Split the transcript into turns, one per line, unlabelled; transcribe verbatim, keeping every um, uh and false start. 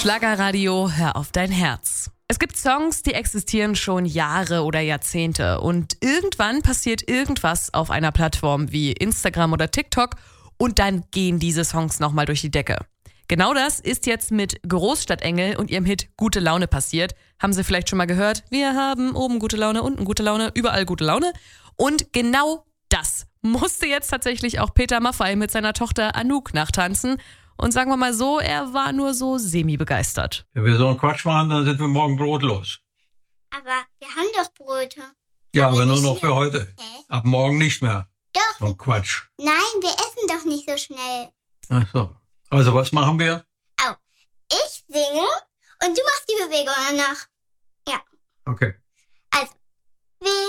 Schlagerradio, hör auf dein Herz. Es gibt Songs, die existieren schon Jahre oder Jahrzehnte und irgendwann passiert irgendwas auf einer Plattform wie Instagram oder TikTok und dann gehen diese Songs nochmal durch die Decke. Genau das ist jetzt mit Großstadtengel und ihrem Hit Gute Laune passiert. Haben Sie vielleicht schon mal gehört? Wir haben oben gute Laune, unten gute Laune, überall gute Laune. Und genau das musste jetzt tatsächlich auch Peter Maffay mit seiner Tochter Anouk nachtanzen. Und sagen wir mal so, er war nur so semi-begeistert.
Wenn wir so einen Quatsch machen, dann sind wir morgen brotlos.
Aber wir haben doch Brote.
Ja, aber,
aber
nur
nicht
noch für
mehr.
heute.
Hä?
Ab morgen nicht mehr.
Doch.
So ein Quatsch.
Nein, wir essen doch nicht so schnell.
Ach so. Also was machen wir?
Au. Ich singe und du machst die Bewegung danach. Ja.
Okay.
Also.